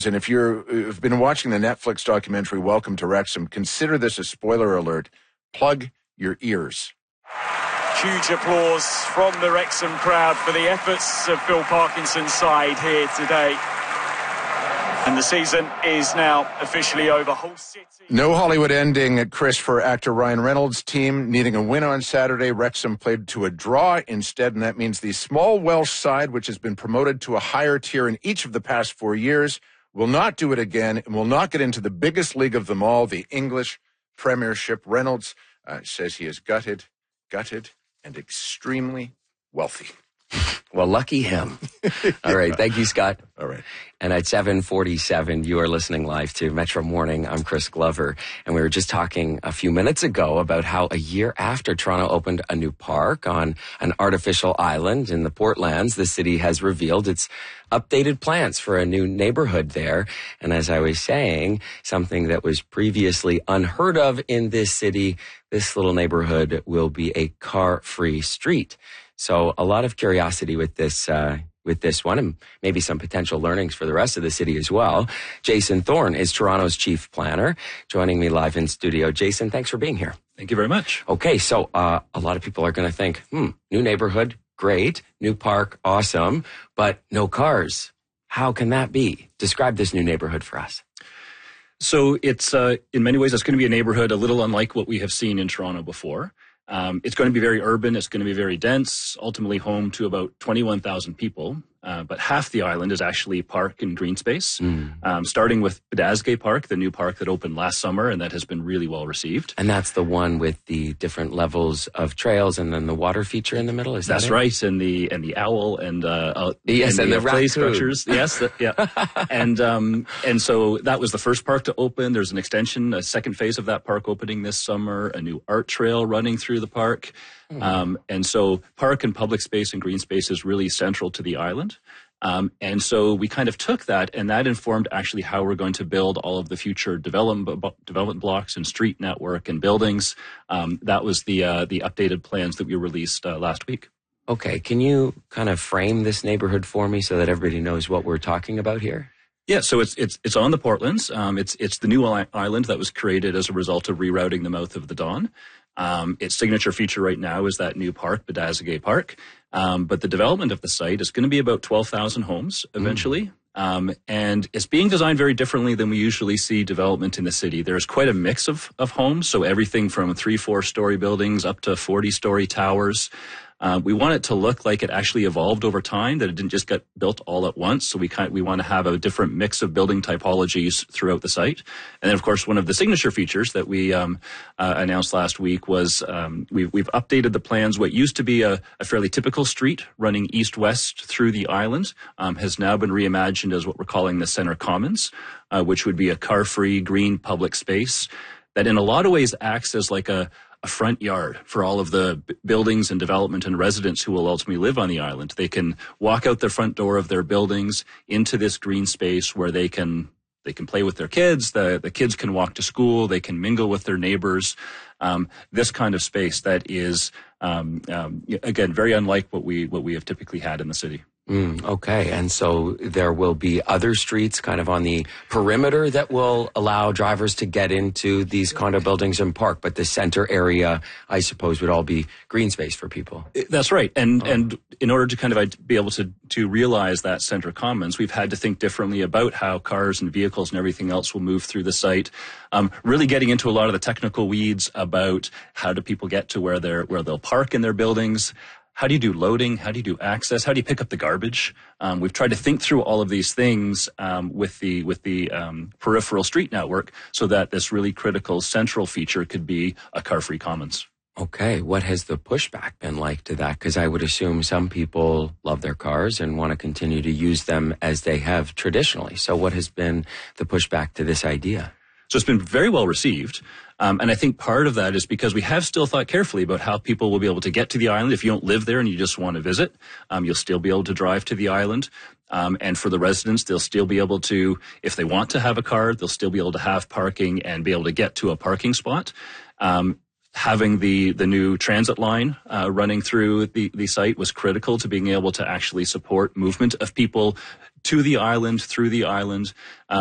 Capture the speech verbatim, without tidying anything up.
And if you're, you've been watching the Netflix documentary Welcome to Wrexham, consider this a spoiler alert. Plug your ears. Huge applause from the Wrexham crowd for the efforts of Phil Parkinson's side here today. And the season is now officially over. Whole city. No Hollywood ending at Chris for actor Ryan Reynolds' team needing a win on Saturday. Wrexham played to a draw instead, and that means the small Welsh side, which has been promoted to a higher tier in each of the past four years, will not do it again and will not get into the biggest league of them all, the English Premiership. Reynolds uh, says he is gutted, gutted, and extremely wealthy. Well, lucky him. All right. Thank you, Scott. All right. And at seven forty-seven, you are listening live to Metro Morning. I'm Chris Glover. And we were just talking a few minutes ago about how a year after Toronto opened a new park on an artificial island in the Portlands, the city has revealed its updated plans for a new neighborhood there. And as I was saying, something that was previously unheard of in this city, this little neighborhood will be a car-free street. So a lot of curiosity with this uh, with this one, and maybe some potential learnings for the rest of the city as well. Jason Thorne is Toronto's chief planner, joining me live in studio. Jason, thanks for being here. Thank you very much. Okay, so uh, a lot of people are going to think, hmm, new neighborhood, great. New park, awesome. But no cars. How can that be? Describe this new neighborhood for us. So it's, uh, in many ways, it's going to be a neighborhood a little unlike what we have seen in Toronto before. Um, it's going to be very urban. It's going to be very dense, ultimately home to about twenty-one thousand people. Uh, but half the island is actually park and green space, mm. um, starting with Bedasgay Park, the new park that opened last summer and that has been really well received. And that's the one with the different levels of trails and then the water feature in the middle, is that That's it? right, and the and the owl and uh, uh yes, and, and the, the, the play raccoon. structures. Yes, the, yeah, and um and so that was the first park to open. There's an extension, a second phase of that park opening this summer. A new art trail running through the park, mm. um, and so park and public space and green space is really central to the island. Um, and so we kind of took that, and that informed actually how we're going to build all of the future development development blocks and street network and buildings. Um, that was the uh, the updated plans that we released uh, last week. Okay, can you kind of frame this neighborhood for me so that everybody knows what we're talking about here? Yeah, so it's it's it's on the Portlands. Um, it's it's the new island that was created as a result of rerouting the mouth of the Don. Um, its signature feature right now is that new park, Bedasgay Park. Um, but the development of the site is going to be about twelve thousand homes eventually. Mm. Um, and it's being designed very differently than we usually see development in the city. There's quite a mix of, of homes. So everything from three, four story buildings up to forty story towers. Uh, we want it to look like it actually evolved over time, that it didn't just get built all at once. So we kind we want to have a different mix of building typologies throughout the site. And then, of course, one of the signature features that we um, uh, announced last week was um, we've, we've updated the plans. What used to be a, a fairly typical street running east-west through the island um, has now been reimagined as what we're calling the Centre Commons, uh, which would be a car-free green public space that in a lot of ways acts as like a a front yard for all of the b- buildings and development and residents who will ultimately live on the island. They can walk out the front door of their buildings into this green space where they can they can play with their kids. The the kids can walk to school. They can mingle with their neighbors. Um, this kind of space that is um, um, again very unlike what we what we have typically had in the city. Mm, okay, and so there will be other streets kind of on the perimeter that will allow drivers to get into these condo buildings and park, but the center area, I suppose, would all be green space for people. That's right, and oh. and in order to kind of be able to to realize that Centre Commons, we've had to think differently about how cars and vehicles and everything else will move through the site. Um, really getting into a lot of the technical weeds about how do people get to where they're where they'll park in their buildings. How do you do loading? How do you do access? How do you pick up the garbage? Um, we've tried to think through all of these things um, with the with the um, peripheral street network so that this really critical central feature could be a car-free commons. Okay. What has the pushback been like to that? Because I would assume some people love their cars and want to continue to use them as they have traditionally. So what has been the pushback to this idea? So it's been very well received. Um, and I think part of that is because we have still thought carefully about how people will be able to get to the island. If you don't live there and you just want to visit, um, you'll still be able to drive to the island. Um, and for the residents, they'll still be able to, if they want to have a car, they'll still be able to have parking and be able to get to a parking spot. Um, having the, the new transit line uh, running through the, the site was critical to being able to actually support movement of people to the island, through the island.